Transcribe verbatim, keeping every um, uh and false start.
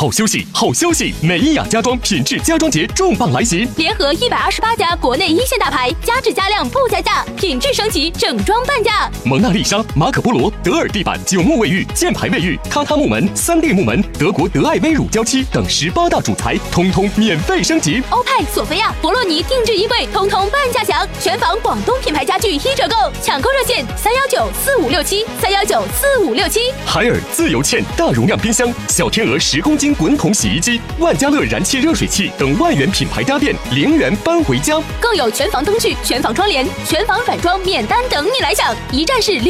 好休息，好消息！美伊雅家装品质家装节重磅来袭， 联合一百二十八家国内一线大牌，加质加量不加价，品质升级，整装半价。 蒙娜丽莎、马可波罗、德尔地板、九木卫浴、箭牌卫浴、榻榻木门、三 D 木门、德国德爱微乳胶漆等十八大主材，通通免费升级。 欧派、索菲亚、博洛尼定制衣柜，通通半价享。全房广东品牌家具一折购，抢购热线三幺九四五六七三幺九四五六七。 海尔自由茜大容量冰箱、小天鹅十公斤滚筒洗衣机、万家乐燃气热水器等万元品牌家电零元搬回家， 更有全房灯具、全房窗帘、全房软装免单等你来抢，一站式。